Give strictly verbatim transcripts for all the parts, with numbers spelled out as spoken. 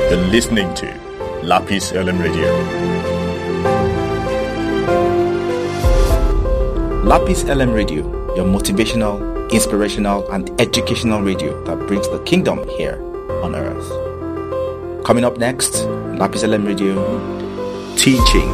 You're listening to Lapis L M Radio. Lapis L M Radio, your motivational, inspirational, and educational radio that brings the kingdom here on earth. Coming up next, Lapis L M Radio, teaching.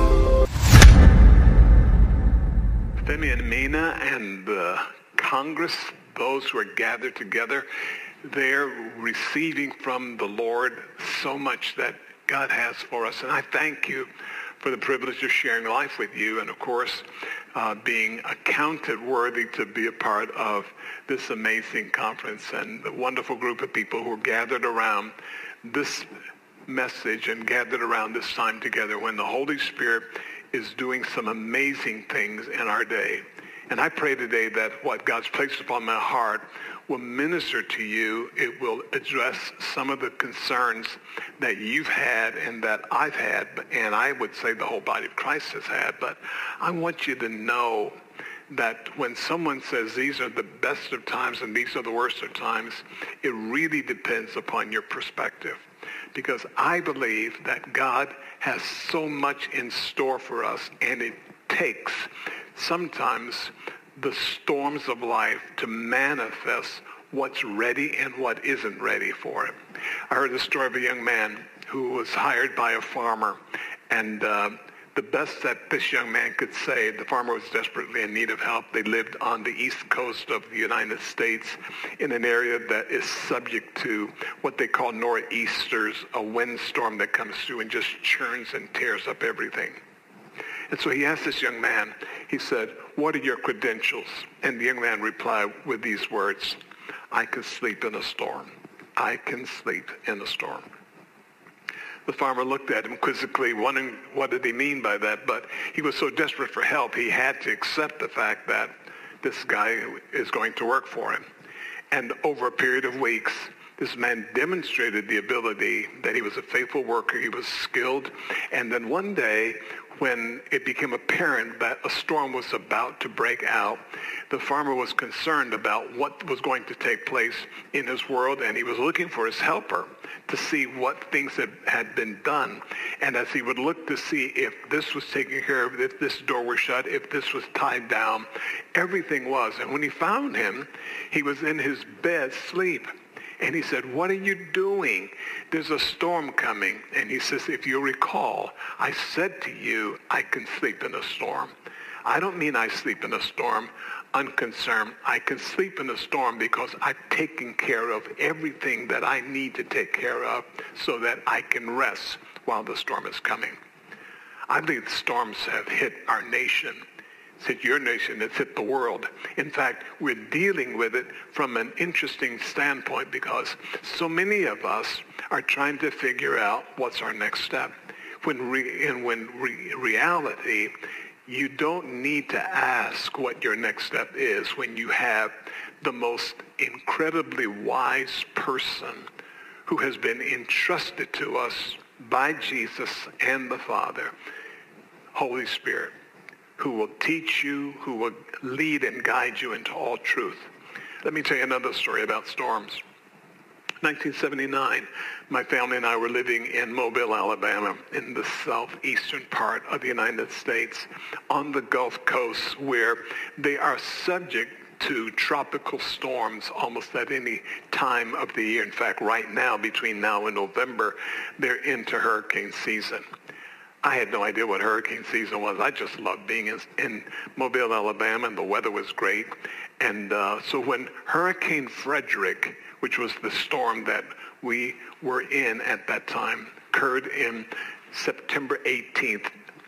Femi and Mina and the Congress, those who are gathered together, they're receiving from the Lord so much that God has for us. And I thank you for the privilege of sharing life with you, and of course, uh, being accounted worthy to be a part of this amazing conference and the wonderful group of people who are gathered around this message and gathered around this time together when the Holy Spirit is doing some amazing things in our day. And I pray today that what God's placed upon my heart will minister to you. It will address some of the concerns that you've had and that I've had, and I would say the whole body of Christ has had. But I want you to know that when someone says these are the best of times and these are the worst of times, it really depends upon your perspective. Because I believe that God has so much in store for us, and it takes sometimes the storms of life to manifest what's ready and what isn't ready for it. I heard the story of a young man who was hired by a farmer, and uh, the best that this young man could say, the farmer was desperately in need of help. They lived on the east coast of the United States in an area that is subject to what they call nor'easters, a windstorm that comes through and just churns and tears up everything. And so he asked this young man, he said, "What are your credentials?" And the young man replied with these words, "I can sleep in a storm. I can sleep in a storm." The farmer looked at him quizzically, wondering what did he mean by that, but he was so desperate for help, he had to accept the fact that this guy is going to work for him. And over a period of weeks, this man demonstrated the ability that he was a faithful worker, he was skilled, and then one day, when it became apparent that a storm was about to break out, the farmer was concerned about what was going to take place in his world, and he was looking for his helper to see what things had, had been done. And as he would look to see if this was taken care of, if this door was shut, if this was tied down, everything was. And when he found him, he was in his bed asleep. And he said, "What are you doing? There's a storm coming." And he says, "If you recall, I said to you, I can sleep in a storm. I don't mean I sleep in a storm unconcerned. I can sleep in a storm because I've taken care of everything that I need to take care of so that I can rest while the storm is coming." I believe the storms have hit our nation. It's hit your nation, it's hit the world. In fact, we're dealing with it from an interesting standpoint because so many of us are trying to figure out what's our next step. When re- and when re- reality, you don't need to ask what your next step is when you have the most incredibly wise person who has been entrusted to us by Jesus and the Father, Holy Spirit, who will teach you, who will lead and guide you into all truth. Let me tell you another story about storms. nineteen seventy-nine, my family and I were living in Mobile, Alabama, in the southeastern part of the United States, on the Gulf Coast, where they are subject to tropical storms almost at any time of the year. In fact, right now, between now and November, they're into hurricane season. I had no idea what hurricane season was. I just loved being in, in Mobile, Alabama, and the weather was great. And uh, so when Hurricane Frederick, which was the storm that we were in at that time, occurred in September eighteenth,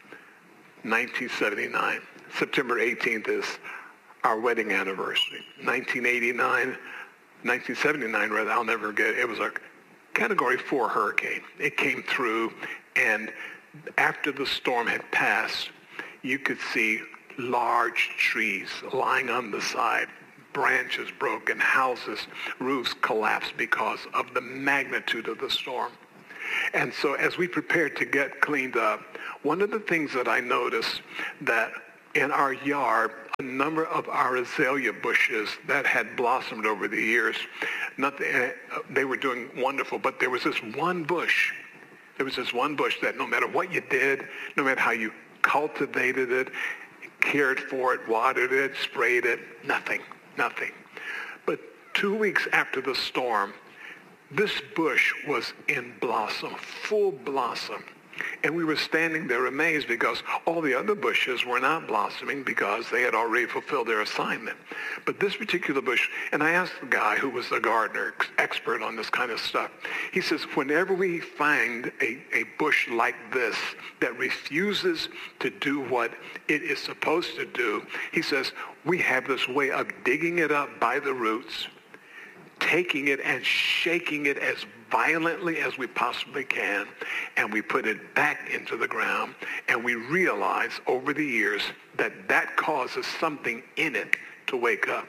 nineteen seventy-nine. September eighteenth is our wedding anniversary. nineteen eighty-nine, nineteen seventy-nine, rather, I'll never forget it. It was a Category four hurricane. It came through, and after the storm had passed, you could see large trees lying on the side, branches broken, houses, roofs collapsed because of the magnitude of the storm. And so as we prepared to get cleaned up, one of the things that I noticed that in our yard, a number of our azalea bushes that had blossomed over the years, nothing, they were doing wonderful, but there was this one bush There was this one bush that no matter what you did, no matter how you cultivated it, cared for it, watered it, sprayed it, nothing, nothing. But two weeks after the storm, this bush was in blossom, full blossom. And we were standing there amazed because all the other bushes were not blossoming because they had already fulfilled their assignment. But this particular bush, and I asked the guy who was the gardener, expert on this kind of stuff, he says, whenever we find a, a bush like this that refuses to do what it is supposed to do, he says, we have this way of digging it up by the roots, taking it and shaking it as violently as we possibly can, and we put it back into the ground, and we realize over the years that that causes something in it to wake up.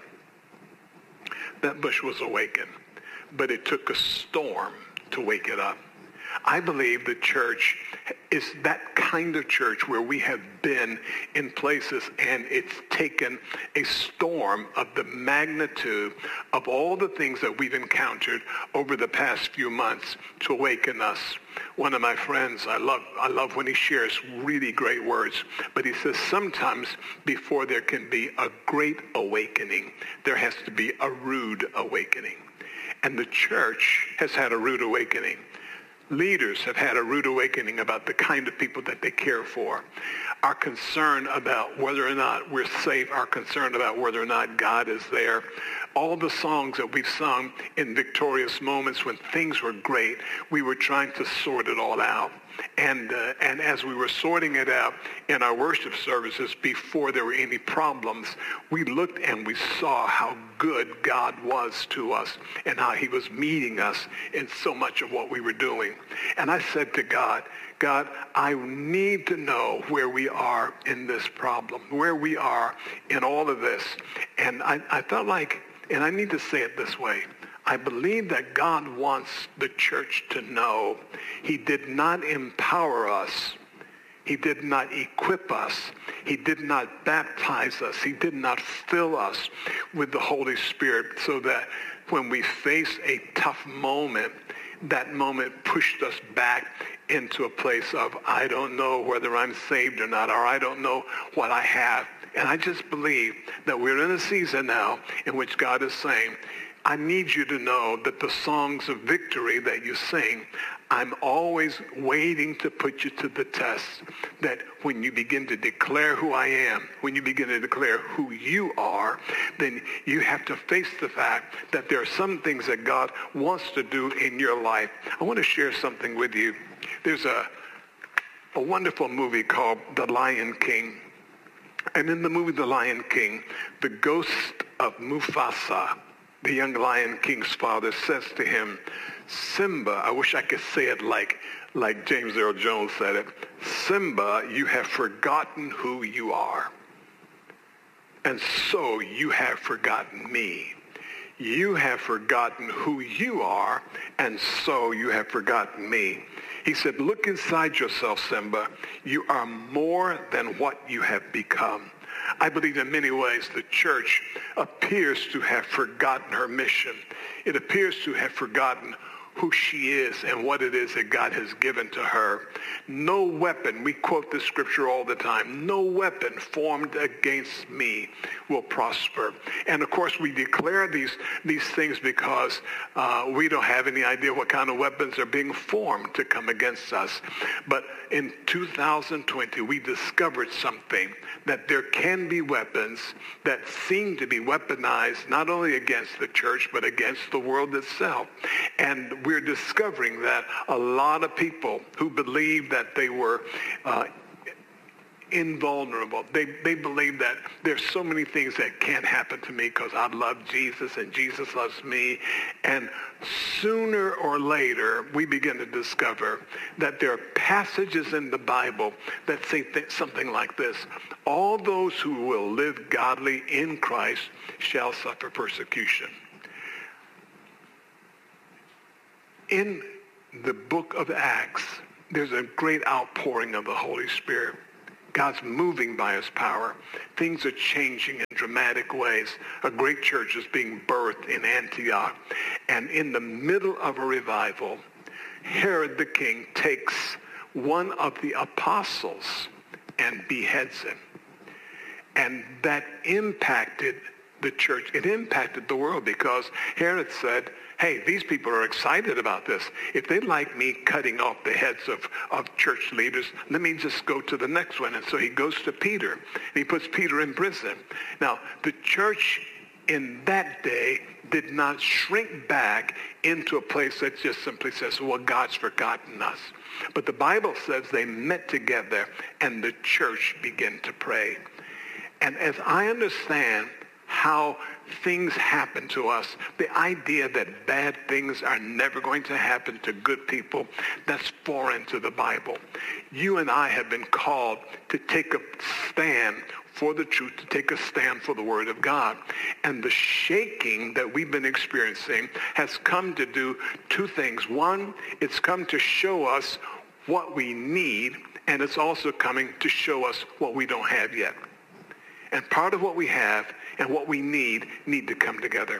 That bush was awakened, but it took a storm to wake it up. I believe the church is that kind of church where we have been in places and it's taken a storm of the magnitude of all the things that we've encountered over the past few months to awaken us. One of my friends, I love, I love when he shares really great words, but he says sometimes before there can be a great awakening, there has to be a rude awakening. And the church has had a rude awakening. Leaders have had a rude awakening about the kind of people that they care for. Our concern about whether or not we're safe, our concern about whether or not God is there. All the songs that we've sung in victorious moments when things were great, we were trying to sort it all out. And uh, and as we were sorting it out in our worship services before there were any problems, we looked and we saw how good God was to us and how he was meeting us in so much of what we were doing. And I said to God, God, I need to know where we are in this problem, where we are in all of this. And I, I felt like, and I need to say it this way, I believe that God wants the church to know he did not empower us. He did not equip us. He did not baptize us. He did not fill us with the Holy Spirit so that when we face a tough moment, that moment pushed us back into a place of, I don't know whether I'm saved or not, or I don't know what I have. And I just believe that we're in a season now in which God is saying, I need you to know that the songs of victory that you sing, I'm always waiting to put you to the test. That when you begin to declare who I am, when you begin to declare who you are, then you have to face the fact that there are some things that God wants to do in your life. I want to share something with you. There's a, a wonderful movie called The Lion King. And in the movie The Lion King, the ghost of Mufasa, the young Lion King's father, says to him, Simba, I wish I could say it like, like James Earl Jones said it, Simba, you have forgotten who you are. And so you have forgotten me. You have forgotten who you are, and so you have forgotten me. He said, look inside yourself, Simba. You are more than what you have become. I believe in many ways the church appears to have forgotten her mission. It appears to have forgotten who she is and what it is that God has given to her. No weapon, we quote this scripture all the time, no weapon formed against me will prosper. And of course we declare these, these things because uh, we don't have any idea what kind of weapons are being formed to come against us. But in two thousand twenty, we discovered something, that there can be weapons that seem to be weaponized not only against the church, but against the world itself. And we're discovering that a lot of people who believe that they were uh, invulnerable, they, they believe that there's so many things that can't happen to me because I love Jesus and Jesus loves me. And sooner or later, we begin to discover that there are passages in the Bible that say th- something like this. All those who will live godly in Christ shall suffer persecution. In the book of Acts, there's a great outpouring of the Holy Spirit. God's moving by his power. Things are changing in dramatic ways. A great church is being birthed in Antioch. And in the middle of a revival, Herod the king takes one of the apostles and beheads him. And that impacted the church. It impacted the world because Herod said, hey, these people are excited about this. If they like me cutting off the heads of, of church leaders, let me just go to the next one. And so he goes to Peter, and he puts Peter in prison. Now, the church in that day did not shrink back into a place that just simply says, well, God's forgotten us. But the Bible says they met together and the church began to pray. And as I understand how things happen to us, the idea that bad things are never going to happen to good people, that's foreign to the Bible. You and I have been called to take a stand for the truth, to take a stand for the Word of God. And the shaking that we've been experiencing has come to do two things. One, it's come to show us what we need, and it's also coming to show us what we don't have yet. And part of what we have and what we need need to come together.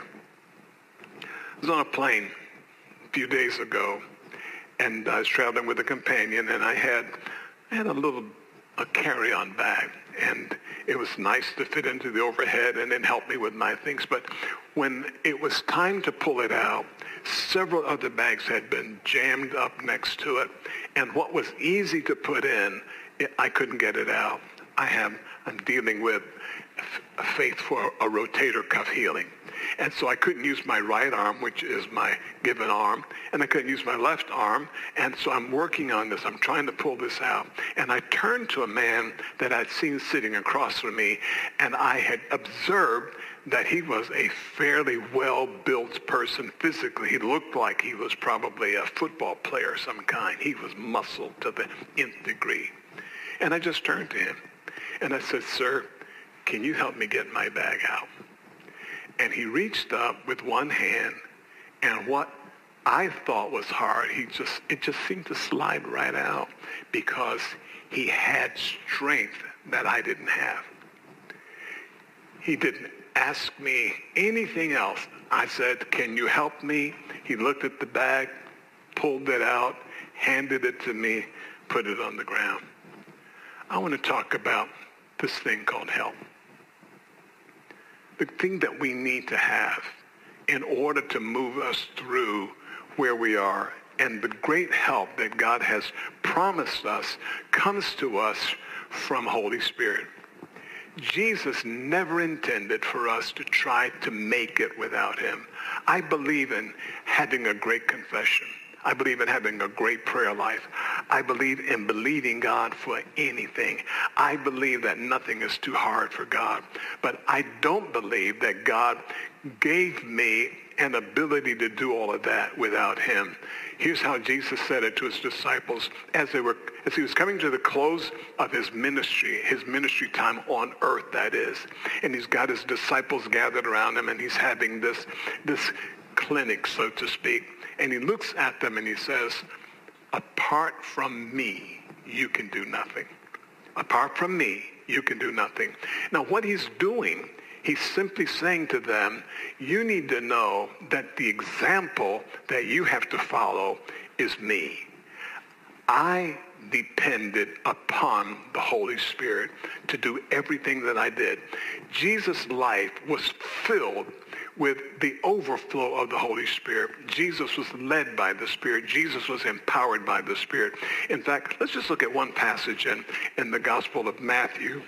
I was on a plane a few days ago, and I was traveling with a companion, and I had I had a little a carry-on bag, and it was nice to fit into the overhead and then help me with my things. But when it was time to pull it out, several other bags had been jammed up next to it, and what was easy to put in, it, I couldn't get it out. I have I'm dealing with a faith for a rotator cuff healing. And so I couldn't use my right arm, which is my given arm, and I couldn't use my left arm. And so I'm working on this. I'm trying to pull this out. And I turned to a man that I'd seen sitting across from me, and I had observed that he was a fairly well-built person physically. He looked like he was probably a football player of some kind. He was muscled to the nth degree. And I just turned to him. And I said, sir, can you help me get my bag out? And he reached up with one hand, and what I thought was hard, he just it just seemed to slide right out because he had strength that I didn't have. He didn't ask me anything else. I said, can you help me? He looked at the bag, pulled it out, handed it to me, put it on the ground. I want to talk about this thing called help. The thing that we need to have in order to move us through where we are. And the great help that God has promised us comes to us from Holy Spirit. Jesus never intended for us to try to make it without him. I believe in having a great confession. I believe in having a great prayer life. I believe in believing God for anything. I believe that nothing is too hard for God. But I don't believe that God gave me an ability to do all of that without him. Here's how Jesus said it to his disciples as they were, as he was coming to the close of his ministry, his ministry time on earth, that is. And he's got his disciples gathered around him, and he's having this, this clinic, so to speak. And he looks at them and he says, apart from me, you can do nothing. Apart from me, you can do nothing. Now, what he's doing, he's simply saying to them, you need to know that the example that you have to follow is me. I depended upon the Holy Spirit to do everything that I did. Jesus' life was filled with the overflow of the Holy Spirit. Jesus was led by the Spirit. Jesus was empowered by the Spirit. In fact, let's just look at one passage in, in the Gospel of Matthew.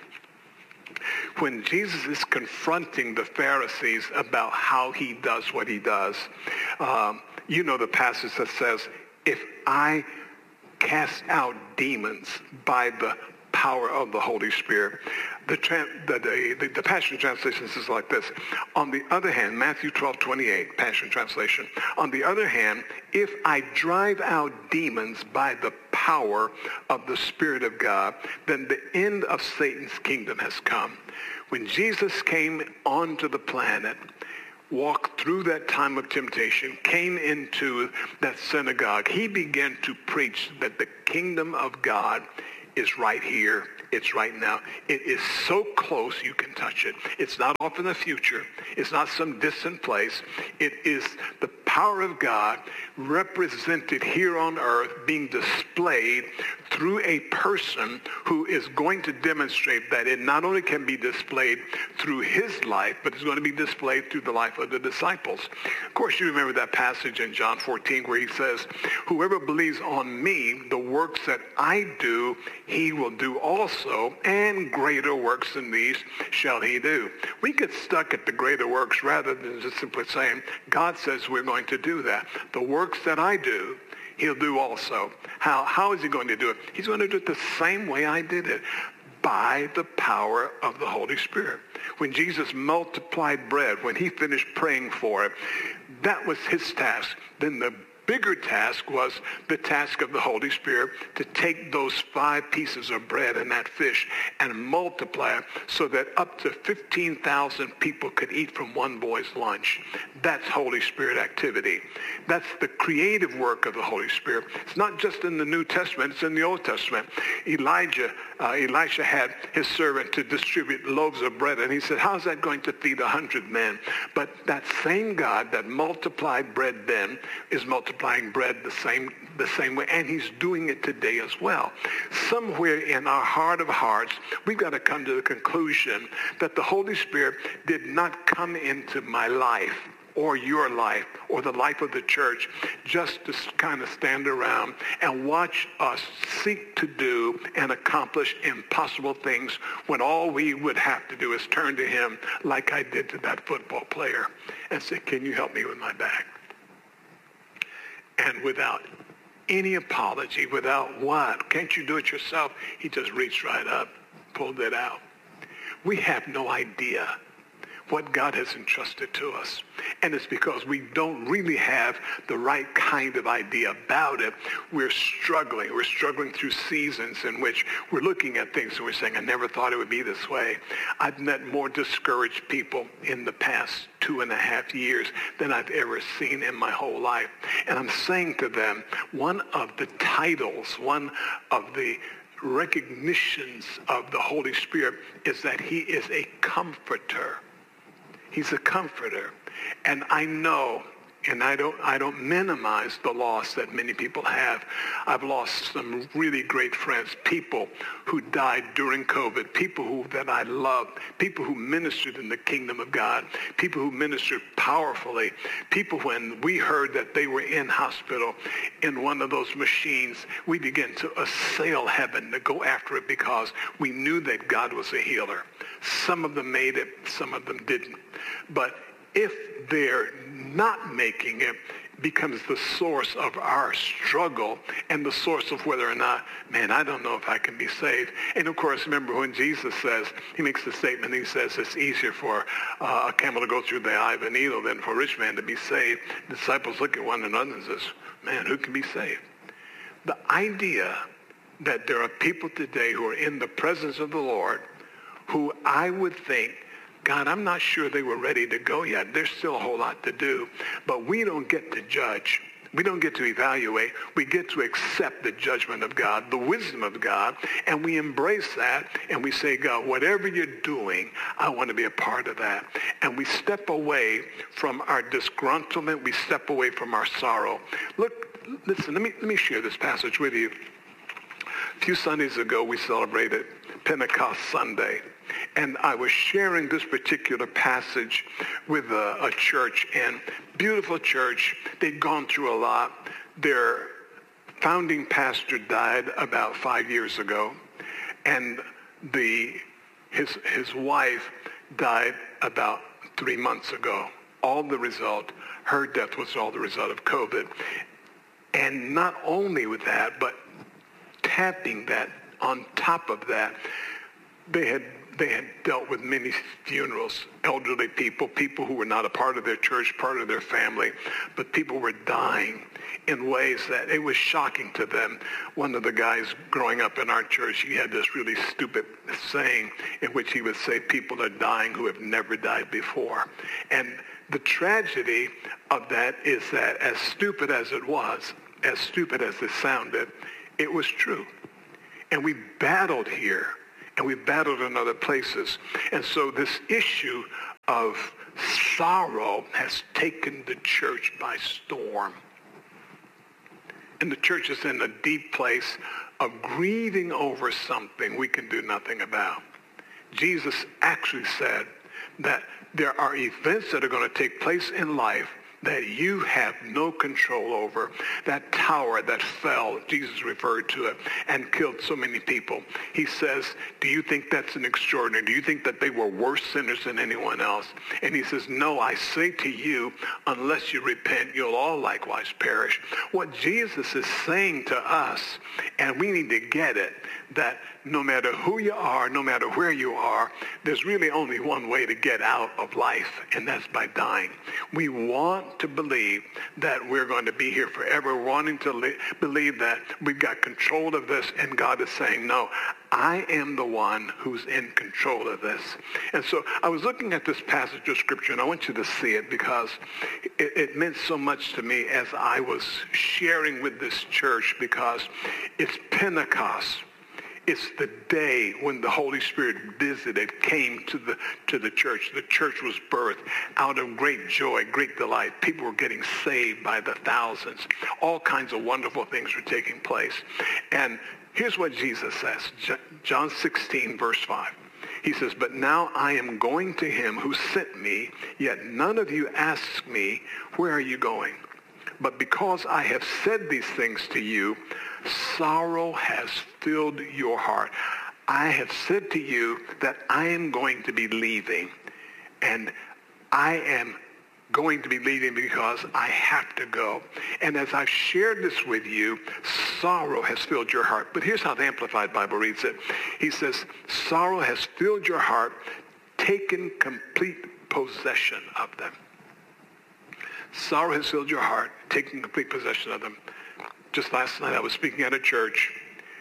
When Jesus is confronting the Pharisees about how he does what he does, um, you know the passage that says, if I cast out demons by the power of the Holy Spirit. The, the, the, the Passion Translation says like this. On the other hand, Matthew twelve twenty-eight, Passion Translation. On the other hand, if I drive out demons by the power of the Spirit of God, then the end of Satan's kingdom has come. When Jesus came onto the planet, walked through that time of temptation, came into that synagogue, he began to preach that the kingdom of God is right here. It's right now. It is so close you can touch it. It's not off in the future. It's not some distant place. It is the power power of God represented here on earth being displayed through a person who is going to demonstrate that it not only can be displayed through his life, but it's going to be displayed through the life of the disciples. Of course, you remember that passage in John fourteen where he says, whoever believes on me, the works that I do, he will do also, and greater works than these shall he do. We get stuck at the greater works rather than just simply saying, God says we're going to do that. The works that I do, he'll do also. How, how is he going to do it? He's going to do it the same way I did it, by the power of the Holy Spirit. When Jesus multiplied bread, when he finished praying for it, that was his task. Then the bigger task was the task of the Holy Spirit to take those five pieces of bread and that fish and multiply it so that up to fifteen thousand people could eat from one boy's lunch. That's Holy Spirit activity. That's the creative work of the Holy Spirit. It's not just in the New Testament, it's in the Old Testament. Elijah, uh, Elisha had his servant to distribute loaves of bread, and he said, how's that going to feed a hundred men? But that same God that multiplied bread then is multiplying bread the same the same way, and he's doing it today as well. Somewhere in our heart of hearts, we've got to come to the conclusion that the Holy Spirit did not come into my life or your life or the life of the church just to kind of stand around and watch us seek to do and accomplish impossible things when all we would have to do is turn to him like I did to that football player and say, can you help me with my back? And without any apology, without what? Can't you do it yourself? He just reached right up, pulled it out. We have no idea what God has entrusted to us. And it's because we don't really have the right kind of idea about it. We're struggling. We're struggling through seasons in which we're looking at things and we're saying, I never thought it would be this way. I've met more discouraged people in the past two and a half years than I've ever seen in my whole life. And I'm saying to them, one of the titles, one of the recognitions of the Holy Spirit is that he is a comforter. He's a comforter. And I know, and I don't I don't minimize the loss that many people have. I've lost some really great friends, people who died during COVID, people who that I loved, people who ministered in the kingdom of God, people who ministered powerfully, people when we heard that they were in hospital in one of those machines, we began to assail heaven to go after it because we knew that God was a healer. Some of them made it, some of them didn't. But if they're not making it, becomes the source of our struggle and the source of whether or not, man, I don't know if I can be saved. And of course, remember when Jesus says, he makes the statement, he says it's easier for uh, a camel to go through the eye of a needle than for a rich man to be saved. The disciples look at one another and says, man, who can be saved? The idea that there are people today who are in the presence of the Lord who I would think, God, I'm not sure they were ready to go yet. There's still a whole lot to do. But we don't get to judge. We don't get to evaluate. We get to accept the judgment of God, the wisdom of God, and we embrace that, and we say, God, whatever you're doing, I want to be a part of that. And we step away from our disgruntlement. We step away from our sorrow. Look, listen, let me, let me share this passage with you. A few Sundays ago, we celebrated Pentecost Sunday. And I was sharing this particular passage with a, a church, and beautiful church. They'd gone through a lot. Their founding pastor died about five years ago, and the his his wife died about three months ago. All the result, her death was all the result of COVID. And not only with that, but tapping that on top of that, they had They had dealt with many funerals, elderly people, people who were not a part of their church, part of their family, but people were dying in ways that it was shocking to them. One of the guys growing up in our church, he had this really stupid saying in which he would say, people are dying who have never died before. And the tragedy of that is that as stupid as it was, as stupid as it sounded, it was true. And we battled here. And we battled in other places. And so this issue of sorrow has taken the church by storm. And the church is in a deep place of grieving over something we can do nothing about. Jesus actually said that there are events that are going to take place in life that you have no control over. That tower that fell, Jesus referred to it, and killed so many people. He says, do you think that's an extraordinary? Do you think that they were worse sinners than anyone else? And he says, no, I say to you, unless you repent, you'll all likewise perish. What Jesus is saying to us, and we need to get it, that no matter who you are, no matter where you are, there's really only one way to get out of life, and that's by dying. We want to believe that we're going to be here forever, wanting to li- believe that we've got control of this, and God is saying, no, I am the one who's in control of this. And so I was looking at this passage of Scripture, and I want you to see it because it, it meant so much to me as I was sharing with this church, because it's Pentecost. It's the day when the Holy Spirit visited, came to the to the church. The church was birthed out of great joy, great delight. People were getting saved by the thousands. All kinds of wonderful things were taking place. And here's what Jesus says, John sixteen, verse five. He says, but now I am going to him who sent me, yet none of you ask me, where are you going? But because I have said these things to you, sorrow has filled your heart. I have said to you that I am going to be leaving, and I am going to be leaving because I have to go. And as I've shared this with you, sorrow has filled your heart. But here's how the Amplified Bible reads it. He says, sorrow has filled your heart, taken complete possession of them. Sorrow has filled your heart, taking complete possession of them. Just last night I was speaking at a church,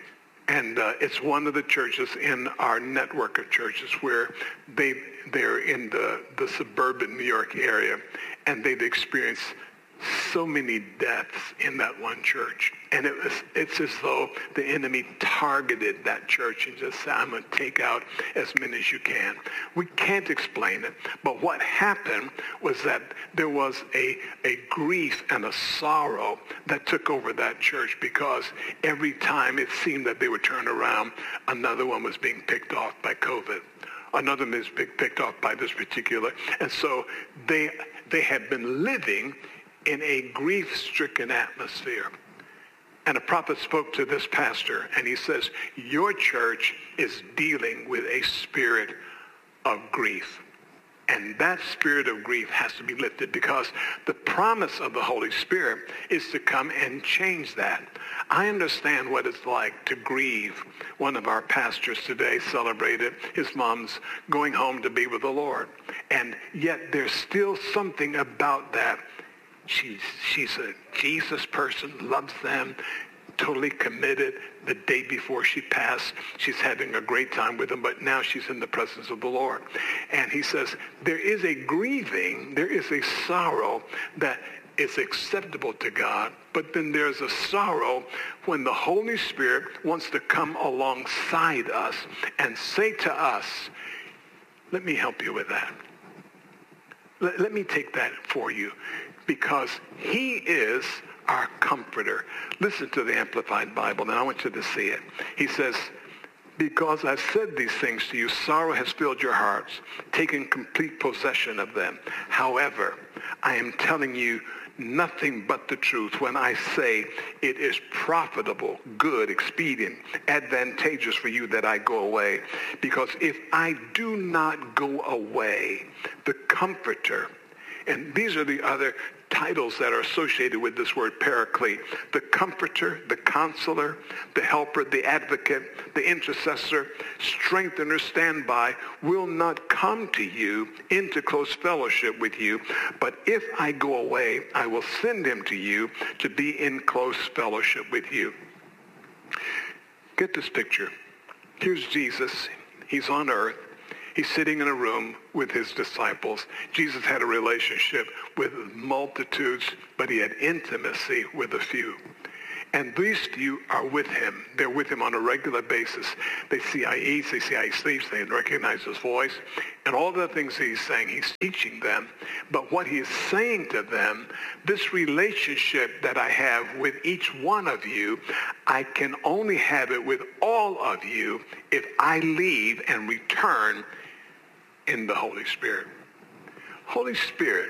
and uh, it's one of the churches in our network of churches where they, they're in the, the suburban New York area, and they've experienced so many deaths in that one church. And it was, it's as though the enemy targeted that church and just said, I'm going to take out as many as you can. We can't explain it. But what happened was that there was a, a grief and a sorrow that took over that church, because every time it seemed that they would turn around, another one was being picked off by COVID. Another one was being picked off by this particular. And so they they had been living in a grief-stricken atmosphere. And a prophet spoke to this pastor, and he says, your church is dealing with a spirit of grief. And that spirit of grief has to be lifted, because the promise of the Holy Spirit is to come and change that. I understand what it's like to grieve. One of our pastors today celebrated his mom's going home to be with the Lord. And yet there's still something about that. She's, she's a Jesus person, loves them, totally committed. The day before she passed, she's having a great time with them, but now she's in the presence of the Lord. And he says, there is a grieving, there is a sorrow that is acceptable to God, but then there's a sorrow when the Holy Spirit wants to come alongside us and say to us, let me help you with that. Let, let me take that for you. Because he is our comforter. Listen to the Amplified Bible, and I want you to see it. He says, because I've said these things to you, sorrow has filled your hearts, taking complete possession of them. However, I am telling you nothing but the truth when I say it is profitable, good, expedient, advantageous for you that I go away. Because if I do not go away, the comforter, and these are the other titles that are associated with this word paraclete: the comforter, the counselor, the helper, the advocate, the intercessor, strengthener, standby, will not come to you into close fellowship with you. But if I go away, I will send him to you to be in close fellowship with you. Get this picture. Here's Jesus. He's on earth. He's sitting in a room with his disciples. Jesus had a relationship with multitudes, but he had intimacy with a few. And these few are with him. They're with him on a regular basis. They see how he eats, they see how he sleeps, they recognize his voice. And all the things he's saying, he's teaching them. But what he is saying to them, this relationship that I have with each one of you, I can only have it with all of you if I leave and return in the Holy Spirit. Holy Spirit,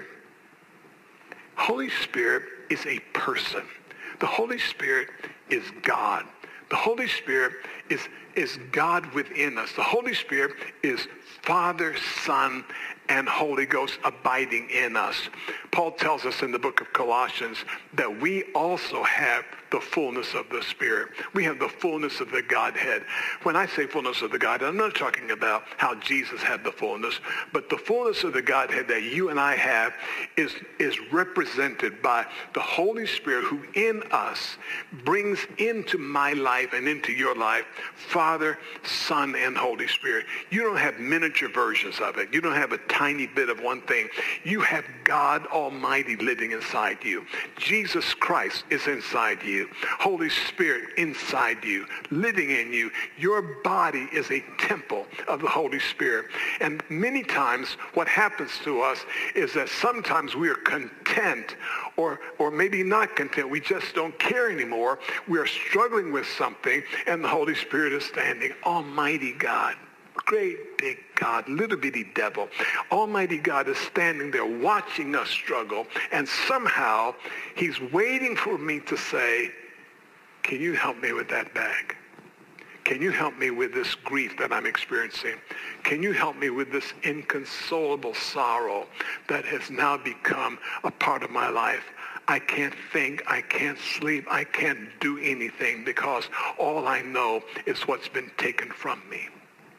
Holy Spirit is a person. The Holy Spirit is God. The Holy Spirit is, is God within us. The Holy Spirit is Father, Son, and Holy Ghost abiding in us. Paul tells us in the book of Colossians that we also have the fullness of the Spirit. We have the fullness of the Godhead. When I say fullness of the Godhead, I'm not talking about how Jesus had the fullness, but the fullness of the Godhead that you and I have is, is represented by the Holy Spirit, who in us brings into my life and into your life Father, Son, and Holy Spirit. You don't have miniature versions of it. You don't have a tiny bit of one thing. You have God Almighty living inside you. Jesus Christ is inside you. Holy Spirit inside you, living in you. Your body is a temple of the Holy Spirit. And many times what happens to us is that sometimes we are content, or, or maybe not content. We just don't care anymore. We are struggling with something, and the Holy Spirit is standing. Almighty God. Great big God, little bitty devil. Almighty God is standing there watching us struggle, and somehow he's waiting for me to say, can you help me with that bag? Can you help me with this grief that I'm experiencing? Can you help me with this inconsolable sorrow that has now become a part of my life? I can't think, I can't sleep, I can't do anything because all I know is what's been taken from me.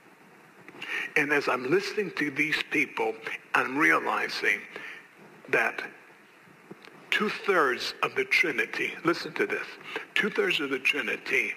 And as I'm listening to these people, I'm realizing that two-thirds of the Trinity, listen to this, two-thirds of the Trinity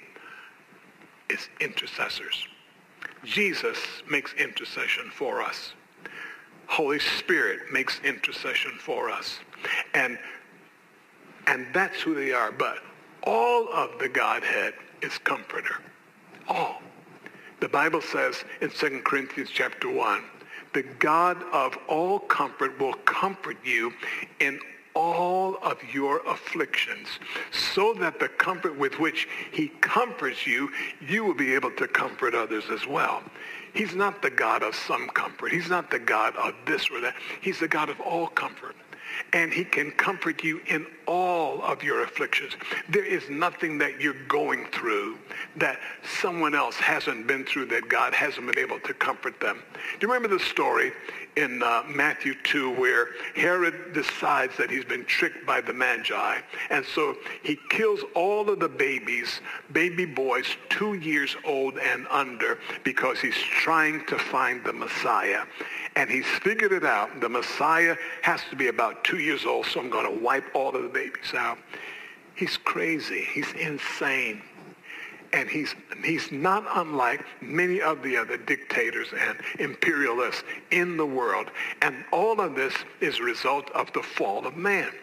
is intercessors. Jesus makes intercession for us. Holy Spirit makes intercession for us. And, and that's who they are. But all of the Godhead is comforter. All. The Bible says in Second Corinthians chapter one, the God of all comfort will comfort you in all of your afflictions, so that the comfort with which he comforts you, you will be able to comfort others as well. He's not the God of some comfort. He's not the God of this or that. He's the God of all comfort. And he can comfort you in all of your afflictions. There is nothing that you're going through that someone else hasn't been through, that God hasn't been able to comfort them. Do you remember the story in uh, Matthew two where Herod decides that he's been tricked by the Magi, and so he kills all of the babies, baby boys two years old and under, because he's trying to find the Messiah. And he's figured it out. The Messiah has to be about two years old, so I'm going to wipe all of the babies out. He's crazy. He's insane. And he's, he's not unlike many of the other dictators and imperialists in the world. And all of this is a result of the fall of man.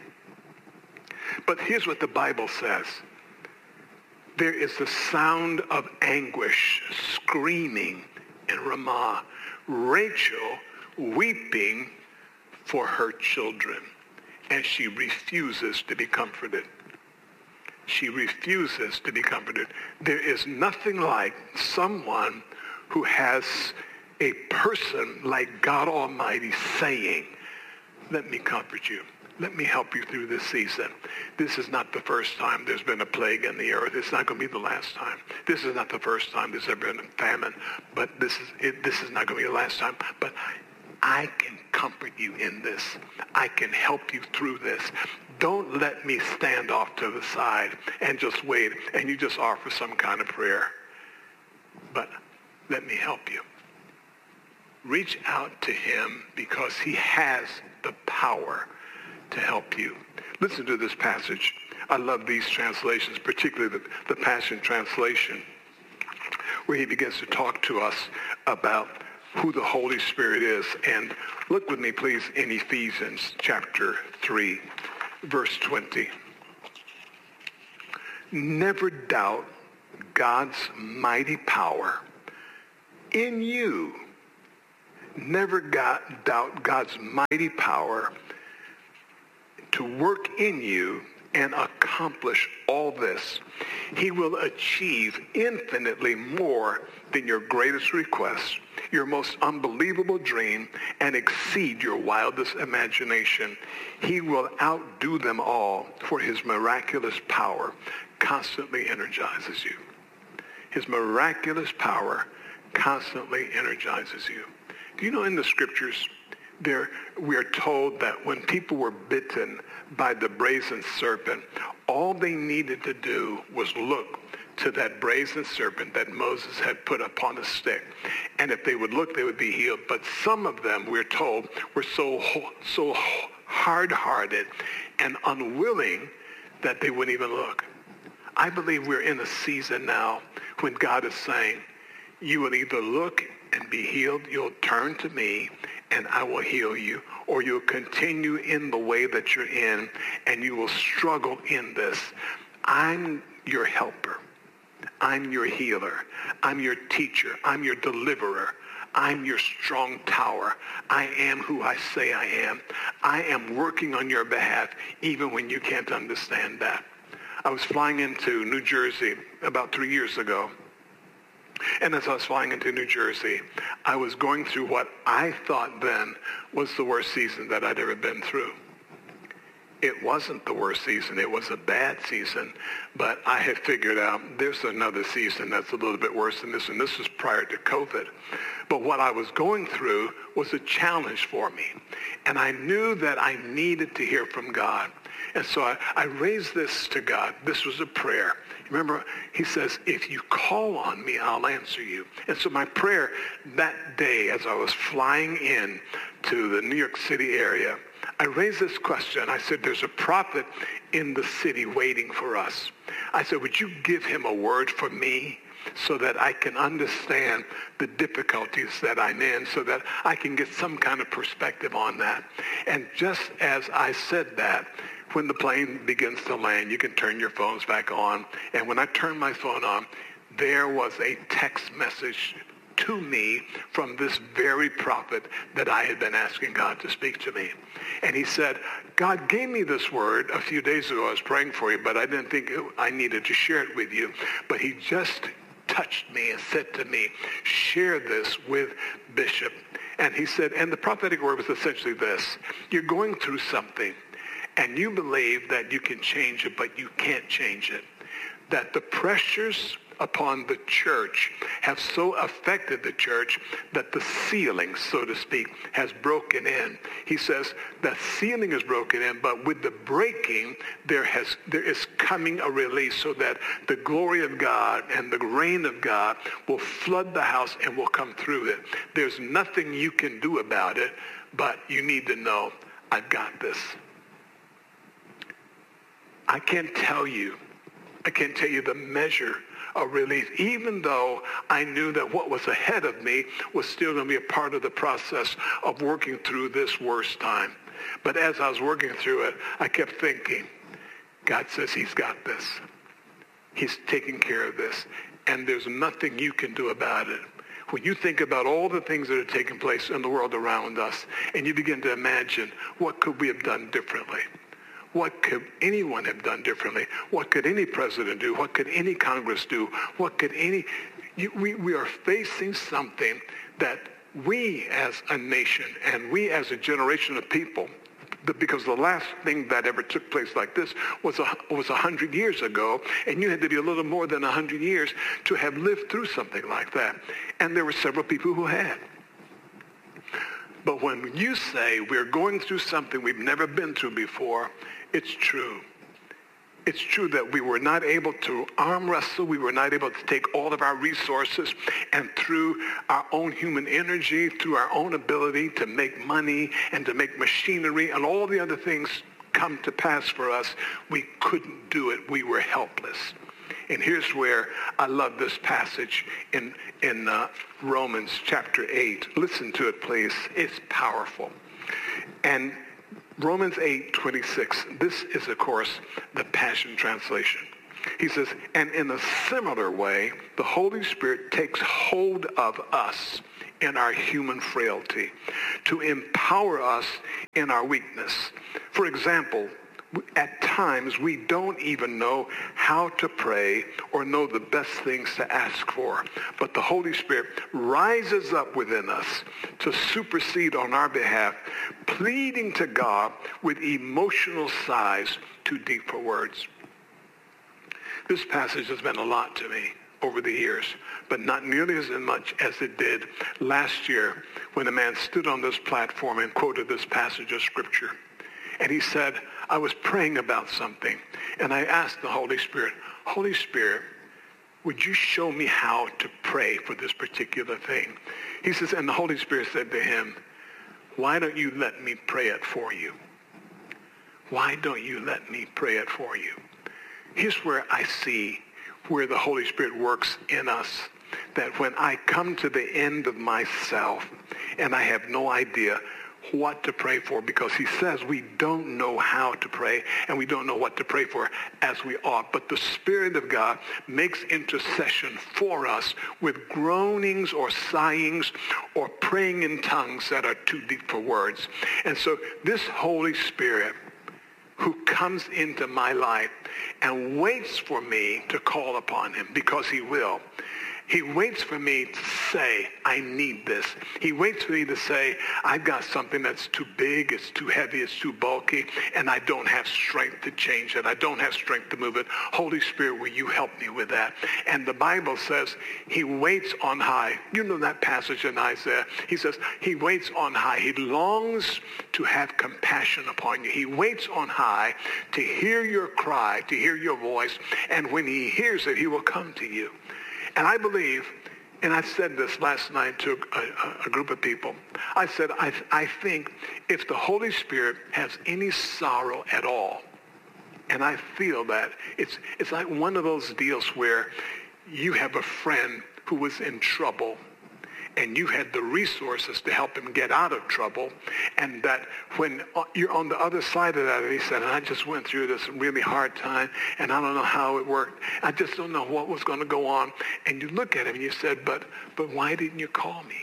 But here's what the Bible says. There is the sound of anguish, screaming in Ramah. Rachel weeping for her children, and she refuses to be comforted. She refuses to be comforted. There is nothing like someone who has a person like God Almighty saying, let me comfort you. Let me help you through this season. This is not the first time there's been a plague in the earth. It's not going to be the last time. This is not the first time there's ever been a famine, but this is it, this is not going to be the last time. But I can comfort you in this. I can help you through this. Don't let me stand off to the side and just wait and you just offer some kind of prayer. But let me help you. Reach out to him because he has the power to help you. Listen to this passage. I love these translations, particularly the, the Passion Translation, where he begins to talk to us about who the Holy Spirit is. And look with me, please, in Ephesians chapter three, verse twenty. Never doubt God's mighty power in you. Never got, doubt God's mighty power to work in you and accomplish all this. He will achieve infinitely more than your greatest request, your most unbelievable dream, and exceed your wildest imagination. He will outdo them all, for his miraculous power constantly energizes you. His miraculous power constantly energizes you. Do you know in the scriptures, there we are told that when people were bitten by the brazen serpent, all they needed to do was look to that brazen serpent that Moses had put upon a stick. And if they would look, they would be healed. But some of them, we're told, were so, so hard-hearted and unwilling that they wouldn't even look. I believe we're in a season now when God is saying, you will either look and be healed, you'll turn to me, and I will heal you, or you'll continue in the way that you're in, and you will struggle in this. I'm your helper. I'm your healer. I'm your teacher. I'm your deliverer. I'm your strong tower. I am who I say I am. I am working on your behalf, even when you can't understand that. I was flying into New Jersey about three years ago. And as I was flying into New Jersey, I was going through what I thought then was the worst season that I'd ever been through. It wasn't the worst season. It was a bad season. But I had figured out there's another season that's a little bit worse than this, and this was prior to COVID. But what I was going through was a challenge for me. And I knew that I needed to hear from God. And so I, I raised this to God. This was a prayer. Remember, he says, if you call on me, I'll answer you. And so my prayer that day as I was flying in to the New York City area, I raised this question. I said, there's a prophet in the city waiting for us. I said, would you give him a word for me so that I can understand the difficulties that I'm in, so that I can get some kind of perspective on that? And just as I said that, when the plane begins to land, you can turn your phones back on. And when I turned my phone on, there was a text message to me from this very prophet that I had been asking God to speak to me. And he said, God gave me this word a few days ago. I was praying for you, but I didn't think I needed to share it with you. But he just touched me and said to me, share this with Bishop. And he said, and the prophetic word was essentially this: you're going through something, and you believe that you can change it, but you can't change it. That the pressures upon the church have so affected the church that the ceiling, so to speak, has broken in. He says the ceiling is broken in, but with the breaking, there has there is coming a release, so that the glory of God and the reign of God will flood the house and will come through it. There's nothing you can do about it, but you need to know, I've got this. I can't tell you, I can't tell you the measure of relief, even though I knew that what was ahead of me was still going to be a part of the process of working through this worst time. But as I was working through it, I kept thinking, God says he's got this. He's taking care of this. And there's nothing you can do about it. When you think about all the things that are taking place in the world around us, and you begin to imagine, what could we have done differently? What could anyone have done differently? What could any president do? What could any Congress do? What could any... You, we, we are facing something that we as a nation and we as a generation of people, because the last thing that ever took place like this was a, was a hundred years ago, and you had to be a little more than a hundred years to have lived through something like that. And there were several people who had. But when you say we're going through something we've never been through before, it's true. It's true that we were not able to arm wrestle. We were not able to take all of our resources and through our own human energy, through our own ability to make money and to make machinery and all the other things come to pass for us, we couldn't do it. We were helpless. And here's where I love this passage in, in uh, Romans chapter eight. Listen to it, please. It's powerful. And Romans eight twenty-six, this is, of course, the Passion Translation. He says, and in a similar way, the Holy Spirit takes hold of us in our human frailty to empower us in our weakness. For example, at times we don't even know how to pray or know the best things to ask for. But the Holy Spirit rises up within us to supersede on our behalf, pleading to God with emotional sighs too deep for words. This passage has meant a lot to me over the years, but not nearly as much as it did last year when a man stood on this platform and quoted this passage of Scripture. And he said, I was praying about something, and I asked the Holy Spirit, Holy Spirit, would you show me how to pray for this particular thing? He says, and the Holy Spirit said to him, why don't you let me pray it for you? Why don't you let me pray it for you? Here's where I see where the Holy Spirit works in us, that when I come to the end of myself and I have no idea what to pray for, because he says we don't know how to pray and we don't know what to pray for as we ought, but the Spirit of God makes intercession for us with groanings or sighings or praying in tongues that are too deep for words. And so this Holy Spirit who comes into my life and waits for me to call upon him, because he will. He waits for me to say, I need this. He waits for me to say, I've got something that's too big, it's too heavy, it's too bulky, and I don't have strength to change it. I don't have strength to move it. Holy Spirit, will you help me with that? And the Bible says he waits on high. You know that passage in Isaiah. He says he waits on high. He longs to have compassion upon you. He waits on high to hear your cry, to hear your voice, and when he hears it, he will come to you. And I believe, and I said this last night to a, a, a group of people, I said, I, I think if the Holy Spirit has any sorrow at all, and I feel that, it's, it's like one of those deals where you have a friend who was in trouble, and you had the resources to help him get out of trouble, and that when you're on the other side of that, and he said, I just went through this really hard time, and I don't know how it worked. I just don't know what was going to go on. And you look at him and you said, but but why didn't you call me?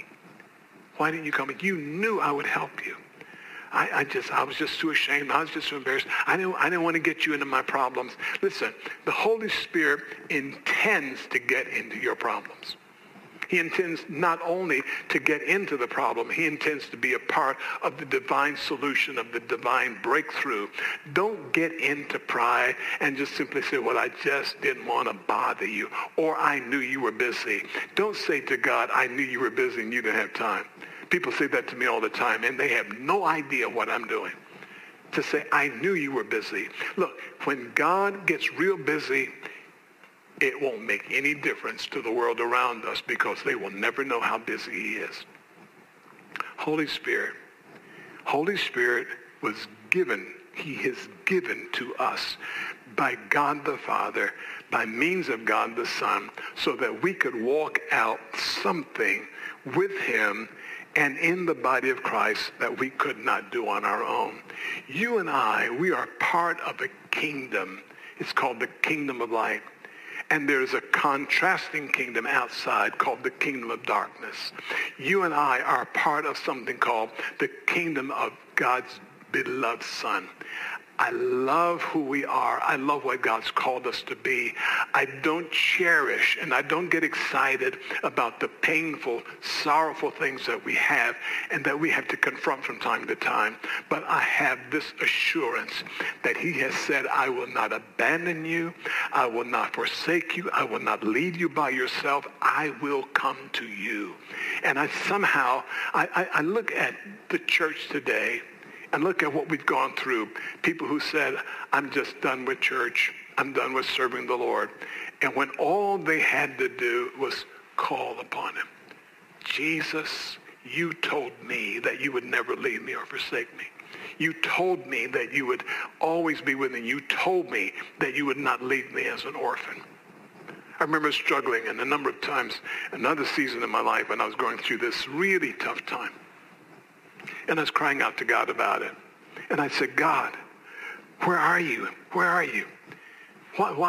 Why didn't you call me? You knew I would help you. I, I just I was just too ashamed. I was just too embarrassed. I didn't I didn't want to get you into my problems. Listen, the Holy Spirit intends to get into your problems. He intends not only to get into the problem, he intends to be a part of the divine solution, of the divine breakthrough. Don't get into pride and just simply say, well, I just didn't want to bother you, or I knew you were busy. Don't say to God, I knew you were busy and you didn't have time. People say that to me all the time, and they have no idea what I'm doing. To say, I knew you were busy. Look, when God gets real busy, it won't make any difference to the world around us, because they will never know how busy he is. Holy Spirit. Holy Spirit was given, he is given to us by God the Father, by means of God the Son, so that we could walk out something with him and in the body of Christ that we could not do on our own. You and I, we are part of a kingdom. It's called the kingdom of light. And there's a contrasting kingdom outside called the kingdom of darkness. You and I are part of something called the kingdom of God's beloved Son. I love who we are. I love what God's called us to be. I don't cherish and I don't get excited about the painful, sorrowful things that we have and that we have to confront from time to time. But I have this assurance that he has said, I will not abandon you. I will not forsake you. I will not leave you by yourself. I will come to you. And I somehow, I, I, I look at the church today and look at what we've gone through. People who said, I'm just done with church. I'm done with serving the Lord. And when all they had to do was call upon him. Jesus, you told me that you would never leave me or forsake me. You told me that you would always be with me. You told me that you would not leave me as an orphan. I remember struggling and a number of times, another season in my life when I was going through this really tough time. And I was crying out to God about it. And I said, God, where are you? Where are you? Why, why,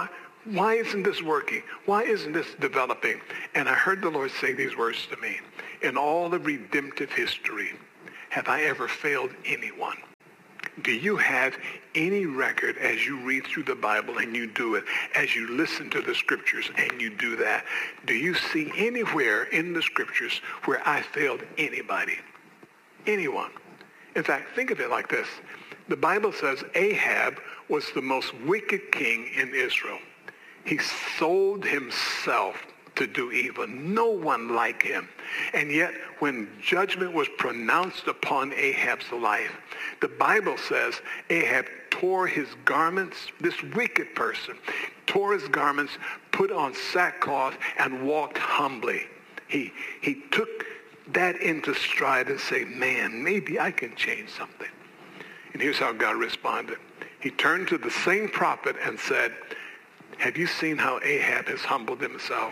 Why isn't this working? Why isn't this developing? And I heard the Lord say these words to me. In all of redemptive history, have I ever failed anyone? Do you have any record as you read through the Bible and you do it, as you listen to the scriptures and you do that? Do you see anywhere in the scriptures where I failed anybody? Anyone? In fact, think of it like this. The Bible says Ahab was the most wicked king in Israel. He sold himself to do evil. No one like him. And yet, when judgment was pronounced upon Ahab's life, the Bible says Ahab tore his garments, this wicked person, tore his garments, put on sackcloth, and walked humbly. He, he took that into stride and said, man, maybe I can change something. And here's how God responded. He turned to the same prophet and said, have you seen how Ahab has humbled himself?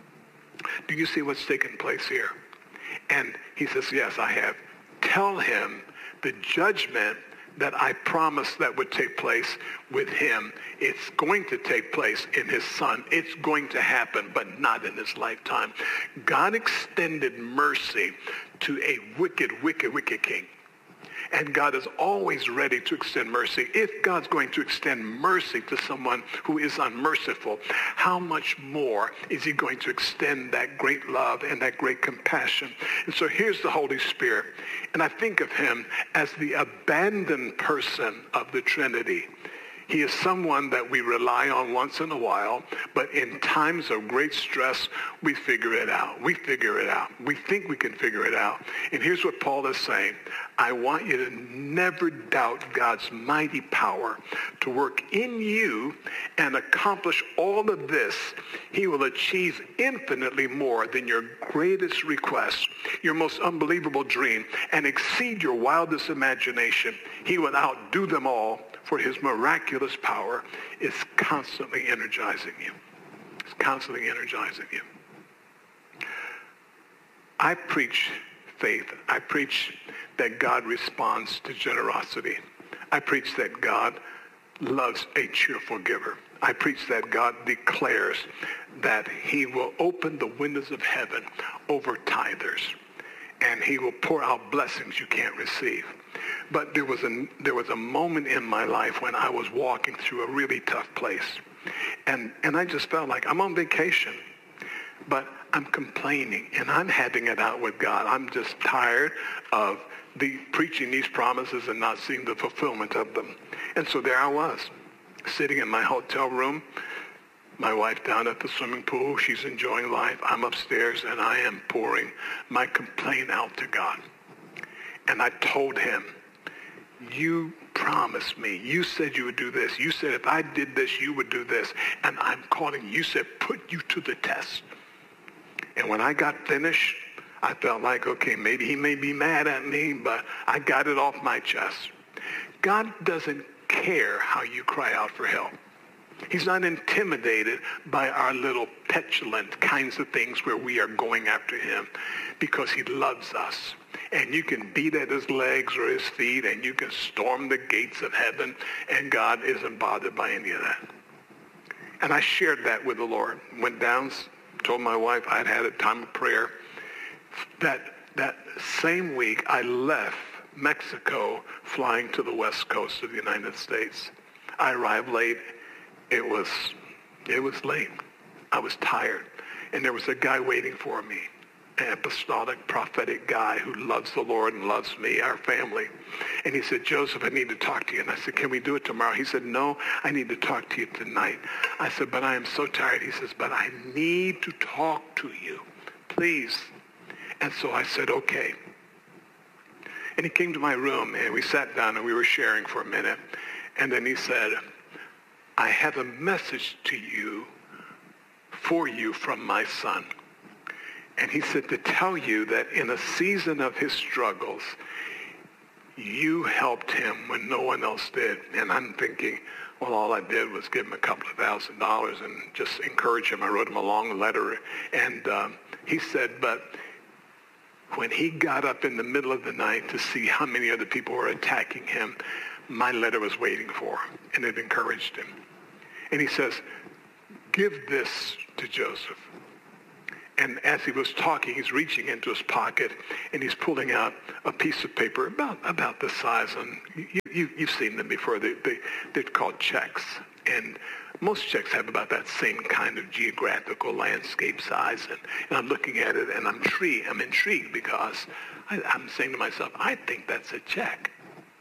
Do you see what's taking place here? And he says, yes, I have. Tell him the judgment that I promised that would take place with him. It's going to take place in his son. It's going to happen, but not in his lifetime. God extended mercy to a wicked, wicked, wicked king. And God is always ready to extend mercy. If God's going to extend mercy to someone who is unmerciful, how much more is he going to extend that great love and that great compassion? And so here's the Holy Spirit. And I think of him as the abandoned person of the Trinity. He is someone that we rely on once in a while, but in times of great stress, we figure it out. We figure it out. We think we can figure it out. And here's what Paul is saying. I want you to never doubt God's mighty power to work in you and accomplish all of this. He will achieve infinitely more than your greatest request, your most unbelievable dream, and exceed your wildest imagination. He will outdo them all. For his miraculous power is constantly energizing you. It's constantly energizing you. I preach faith. I preach that God responds to generosity. I preach that God loves a cheerful giver. I preach that God declares that he will open the windows of heaven over tithers, and he will pour out blessings you can't receive. But there was a there was a moment in my life when I was walking through a really tough place. And and I just felt like I'm on vacation, but I'm complaining and I'm having it out with God. I'm just tired of the preaching these promises and not seeing the fulfillment of them. And so there I was, sitting in my hotel room, my wife down at the swimming pool. She's enjoying life. I'm upstairs and I am pouring my complaint out to God. And I told him, you promised me. You said you would do this. You said if I did this, you would do this. And I'm calling you. You said put you to the test. And when I got finished, I felt like, okay, maybe he may be mad at me, but I got it off my chest. God doesn't care how you cry out for help. He's not intimidated by our little petulant kinds of things where we are going after him, because he loves us. And you can beat at his legs or his feet, and you can storm the gates of heaven, and God isn't bothered by any of that. And I shared that with the Lord. Went down, told my wife I'd had a time of prayer. That, that same week, I left Mexico flying to the west coast of the United States. I arrived late. It was, it was late. I was tired. And there was a guy waiting for me, an apostolic, prophetic guy who loves the Lord and loves me, our family. And he said, Joseph, I need to talk to you. And I said, can we do it tomorrow? He said, no, I need to talk to you tonight. I said, but I am so tired. He says, but I need to talk to you, please. And so I said, okay. And he came to my room, and we sat down, and we were sharing for a minute. And then he said, I have a message to you, for you from my son. And he said to tell you that in a season of his struggles, you helped him when no one else did. And I'm thinking, well, all I did was give him a couple of thousand dollars and just encourage him. I wrote him a long letter. And um, he said, but when he got up in the middle of the night to see how many other people were attacking him, my letter was waiting for him, and it encouraged him. And he says, give this to Joseph. And as he was talking, he's reaching into his pocket and he's pulling out a piece of paper about, about this size. And you, you, you've seen them before. They, they, they're called checks. And most checks have about that same kind of geographical landscape size. And, and I'm looking at it and I'm intrigued, I'm intrigued because I, I'm saying to myself, I think that's a check.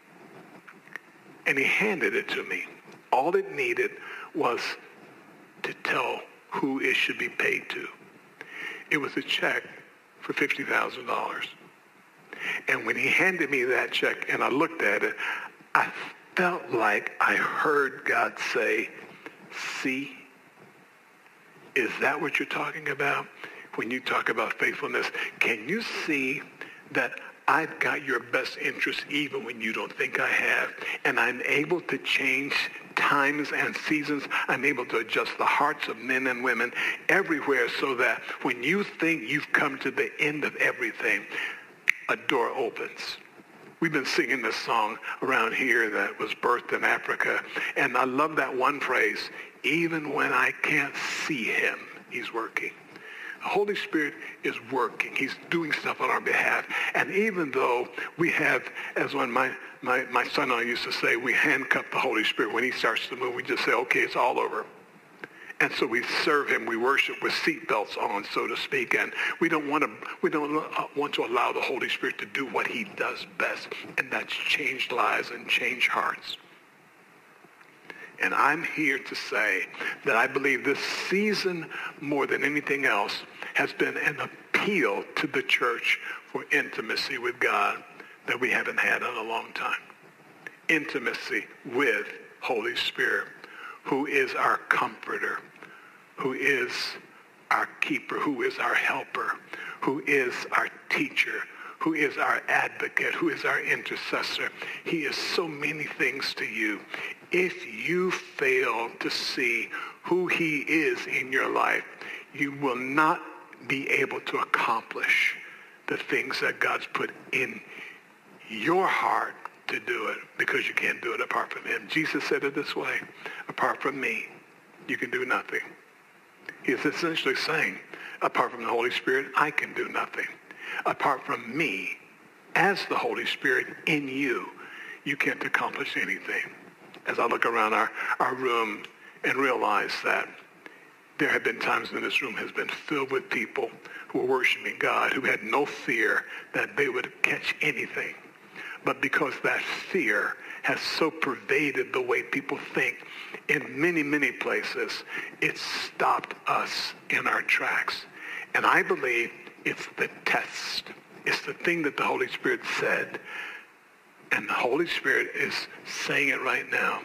And he handed it to me. All it needed was to tell who it should be paid to. It was a check for fifty thousand dollars. And when he handed me that check and I looked at it, I felt like I heard God say, see, is that what you're talking about? When you talk about faithfulness, can you see that I've got your best interest even when you don't think I have, and I'm able to change times and seasons. I'm able to adjust the hearts of men and women everywhere so that when you think you've come to the end of everything, a door opens. We've been singing this song around here that was birthed in Africa, and I love that one phrase, even when I can't see him, he's working. The Holy Spirit is working. He's doing stuff on our behalf. And even though we have, as one my, my, my son and I used to say, we handcuff the Holy Spirit. When he starts to move, we just say, okay, it's all over. And so we serve him. We worship with seatbelts on, so to speak. And we don't want to we don't want to allow the Holy Spirit to do what he does best, and that's change lives and change hearts. And I'm here to say that I believe this season, more than anything else, has been an appeal to the church for intimacy with God that we haven't had in a long time. Intimacy with Holy Spirit, who is our comforter, who is our keeper, who is our helper, who is our teacher, who is our advocate, who is our intercessor. He is so many things to you. If you fail to see who he is in your life, you will not be able to accomplish the things that God's put in your heart to do it, because you can't do it apart from him. Jesus said it this way, apart from me, you can do nothing. He's essentially saying, apart from the Holy Spirit, I can do nothing. Apart from me, as the Holy Spirit in you, you can't accomplish anything. As I look around our, our room and realize that there have been times when this room has been filled with people who were worshiping God, who had no fear that they would catch anything. But because that fear has so pervaded the way people think in many, many places, it's stopped us in our tracks. And I believe it's the test. It's the thing that the Holy Spirit said. And the Holy Spirit is saying it right now.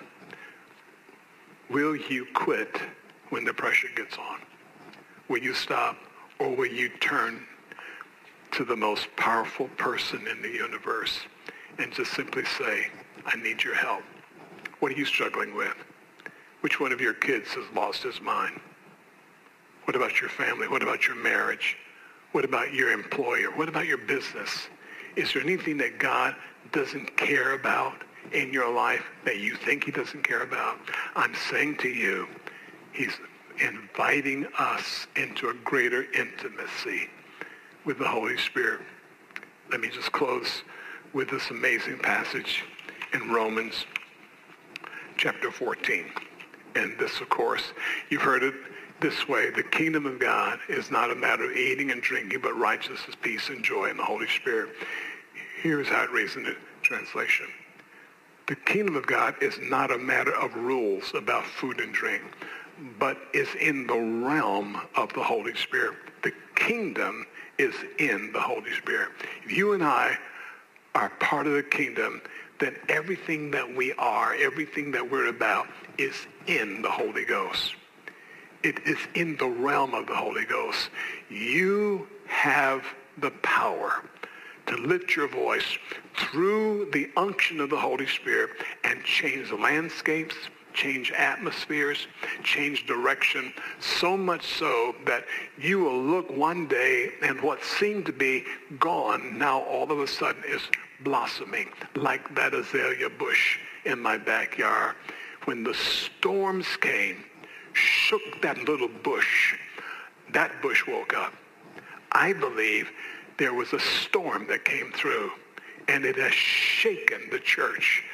Will you quit when the pressure gets on? Will you stop, or will you turn to the most powerful person in the universe and just simply say, I need your help? What are you struggling with? Which one of your kids has lost his mind? What about your family? What about your marriage? What about your employer? What about your business? Is there anything that God doesn't care about in your life that you think he doesn't care about? I'm saying to you, he's inviting us into a greater intimacy with the Holy Spirit. Let me just close with this amazing passage in Romans chapter fourteen. And this, of course, you've heard it this way. The kingdom of God is not a matter of eating and drinking, but righteousness, peace, and joy in the Holy Spirit. Here's how it reads in the translation. The kingdom of God is not a matter of rules about food and drink, but is in the realm of the Holy Spirit. The kingdom is in the Holy Spirit. If you and I are part of the kingdom, then everything that we are, everything that we're about is in the Holy Ghost. It is in the realm of the Holy Ghost. You have the power to lift your voice through the unction of the Holy Spirit and change landscapes, change atmospheres, change direction, so much so that you will look one day and what seemed to be gone now all of a sudden is blossoming, like that azalea bush in my backyard. When the storms came, shook that little bush, that bush woke up. I believe there was a storm that came through, and it has shaken the church.